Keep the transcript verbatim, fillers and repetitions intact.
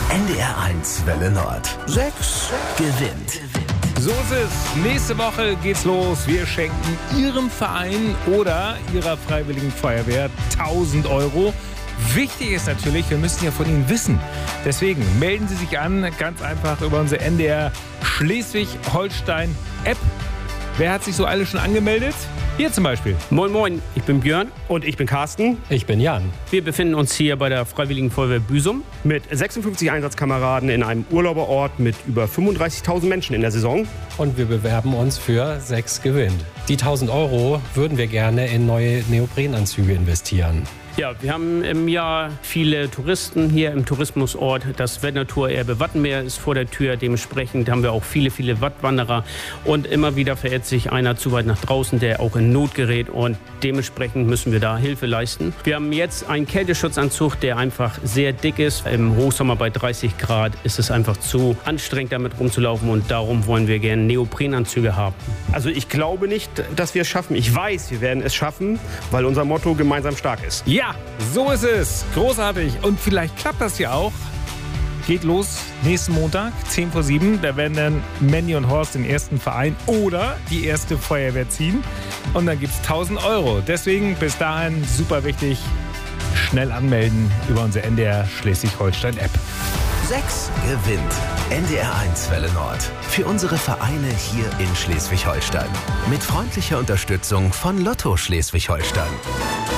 N D R eins Welle Nord. Sechs gewinnt. So ist es. Nächste Woche geht's los. Wir schenken Ihrem Verein oder Ihrer Freiwilligen Feuerwehr tausend Euro. Wichtig ist natürlich, wir müssen ja von Ihnen wissen. Deswegen melden Sie sich an, ganz einfach über unsere N D R Schleswig-Holstein-App. Wer hat sich so alle schon angemeldet? Hier zum Beispiel. Moin Moin, ich bin Björn. Und ich bin Carsten. Ich bin Jan. Wir befinden uns hier bei der Freiwilligen Feuerwehr Büsum. Mit sechsundfünfzig Einsatzkameraden in einem Urlauberort mit über fünfunddreißigtausend Menschen in der Saison. Und wir bewerben uns für sechs gewinnt. Die tausend Euro würden wir gerne in neue Neoprenanzüge investieren. Ja, wir haben im Jahr viele Touristen hier im Tourismusort. Das Weltnaturerbe Wattenmeer ist vor der Tür. Dementsprechend haben wir auch viele, viele Wattwanderer. Und immer wieder verirrt sich einer zu weit nach draußen, der auch in Not gerät. Und dementsprechend müssen wir da Hilfe leisten. Wir haben jetzt einen Kälteschutzanzug, der einfach sehr dick ist. Im Hochsommer bei dreißig Grad ist es einfach zu anstrengend, damit rumzulaufen. Und darum wollen wir gerne Neoprenanzüge haben. Also ich glaube nicht, dass wir es schaffen. Ich weiß, wir werden es schaffen, weil unser Motto gemeinsam stark ist. Ja, so ist es. Großartig. Und vielleicht klappt das ja auch. Geht los nächsten Montag, zehn vor sieben. Da werden dann Manny und Horst den ersten Verein oder die erste Feuerwehr ziehen. Und dann gibt es tausend Euro. Deswegen bis dahin super wichtig, schnell anmelden über unsere N D R Schleswig-Holstein-App. Sechs gewinnt. N D R eins Welle Nord. Für unsere Vereine hier in Schleswig-Holstein. Mit freundlicher Unterstützung von Lotto Schleswig-Holstein.